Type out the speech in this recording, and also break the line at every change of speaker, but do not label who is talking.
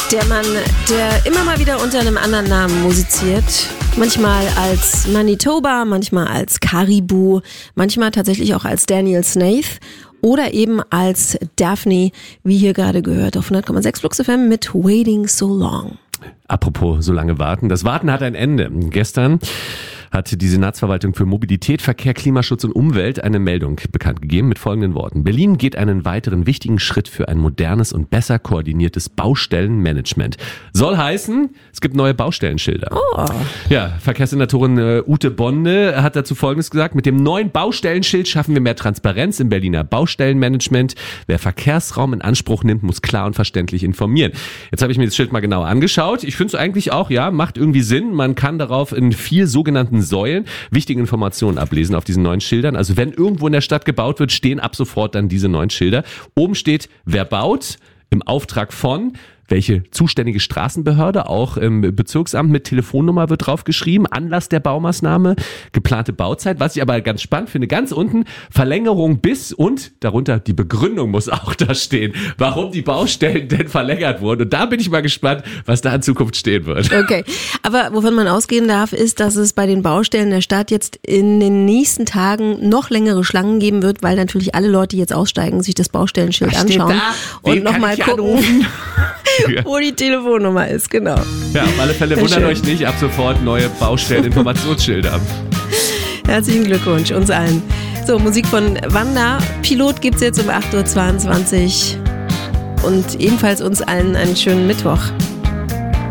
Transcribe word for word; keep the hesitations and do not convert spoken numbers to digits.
Der Mann, der immer mal wieder unter einem anderen Namen musiziert. Manchmal als Manitoba, manchmal als Caribou, manchmal tatsächlich auch als Daniel Snaith oder eben als Daphne, wie hier gerade gehört, auf hundert Komma sechs Flux F M mit Waiting So Long.
Apropos so lange warten. Das Warten hat ein Ende. Gestern hat die Senatsverwaltung für Mobilität, Verkehr, Klimaschutz und Umwelt eine Meldung bekannt gegeben mit folgenden Worten. Berlin geht einen weiteren wichtigen Schritt für ein modernes und besser koordiniertes Baustellenmanagement. Soll heißen, es gibt neue Baustellenschilder.
Oh.
Ja, Verkehrssenatorin äh, Ute Bonde hat dazu Folgendes gesagt. Mit dem neuen Baustellenschild schaffen wir mehr Transparenz im Berliner Baustellenmanagement. Wer Verkehrsraum in Anspruch nimmt, muss klar und verständlich informieren. Jetzt habe ich mir das Schild mal genauer angeschaut. Ich finde es eigentlich auch, ja, macht irgendwie Sinn. Man kann darauf in vier sogenannten Säulen wichtige Informationen ablesen auf diesen neuen Schildern. Also wenn irgendwo in der Stadt gebaut wird, stehen ab sofort dann diese neuen Schilder. Oben steht, wer baut, im Auftrag von, welche zuständige Straßenbehörde, auch im Bezirksamt mit Telefonnummer wird drauf geschrieben, Anlass der Baumaßnahme, geplante Bauzeit. Was ich aber ganz spannend finde, ganz unten Verlängerung bis und darunter die Begründung muss auch da stehen, warum die Baustellen denn verlängert wurden. Und da bin ich mal gespannt, was da in Zukunft stehen wird.
Okay, aber wovon man ausgehen darf, ist, dass es bei den Baustellen der Stadt jetzt in den nächsten Tagen noch längere Schlangen geben wird, weil natürlich alle Leute, die jetzt aussteigen, sich das Baustellenschild
Ach,
anschauen
da?
und nochmal gucken,
Ja.
wo die Telefonnummer ist, genau.
Ja, auf alle Fälle
Sehr
wundert
schön.
euch nicht, ab sofort neue Baustelleninformationsschilder.
Herzlichen Glückwunsch uns allen. So, Musik von Wanda. Pilot gibt's jetzt um acht Uhr zweiundzwanzig. Und ebenfalls uns allen einen schönen Mittwoch.